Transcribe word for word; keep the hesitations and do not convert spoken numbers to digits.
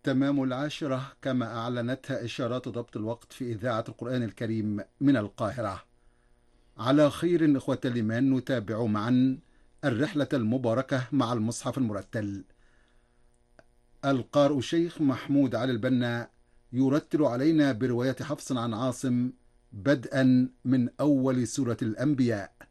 تمام العاشرة كما أعلنتها إشارات ضبط الوقت في إذاعة القرآن الكريم من القاهرة. على خير إخوة الإيمان، نتابع معا الرحلة المباركة مع المصحف المرتل. القارئ الشيخ محمود علي البنا يرتل علينا برواية حفص عن عاصم بدءا من أول سورة الأنبياء.